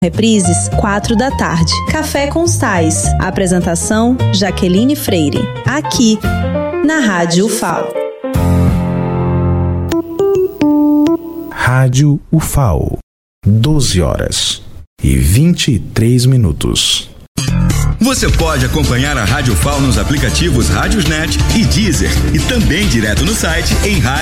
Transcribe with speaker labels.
Speaker 1: Reprises, 4 da tarde. Café com os Tais. Apresentação, Jaqueline Freire. Aqui, na Rádio UFAO.
Speaker 2: Rádio UFAO. 12h23.
Speaker 3: Você pode acompanhar a Rádio UFAO nos aplicativos Rádiosnet e Deezer e também direto no site em rádio